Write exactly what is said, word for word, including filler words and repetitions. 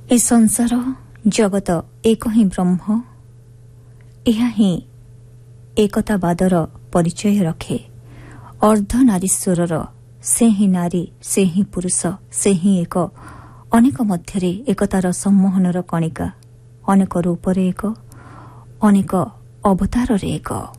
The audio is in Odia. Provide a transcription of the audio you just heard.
ଏ ସଂସାର ଜଗତ ଏକ ହିଁ ବ୍ରହ୍ମ, ଏହା ହିଁ ଏକତାବାଦର ପରିଚୟ ରଖେ। ଅର୍ଦ୍ଧନାରୀଶ୍ୱରର ସେ ହିଁ ନାରୀ, ସେ ହିଁ ପୁରୁଷ, ସେ ହିଁ ଏକ। ଅନେକ ମଧ୍ୟରେ ଏକତାର ସମ୍ମୋହନର କଣିକା, ଅନେକ ରୂପରେ ଏକ, ଅନେକ ଅବତାରରେ ଏକ।